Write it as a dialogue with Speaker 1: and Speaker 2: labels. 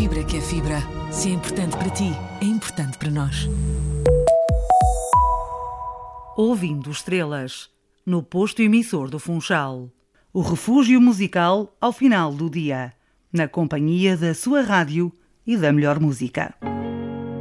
Speaker 1: fibra que é fibra. Se é importante para ti, é importante para nós.
Speaker 2: Ouvindo Estrelas, no posto emissor do Funchal. O refúgio musical ao final do dia, na companhia da sua rádio e da melhor música.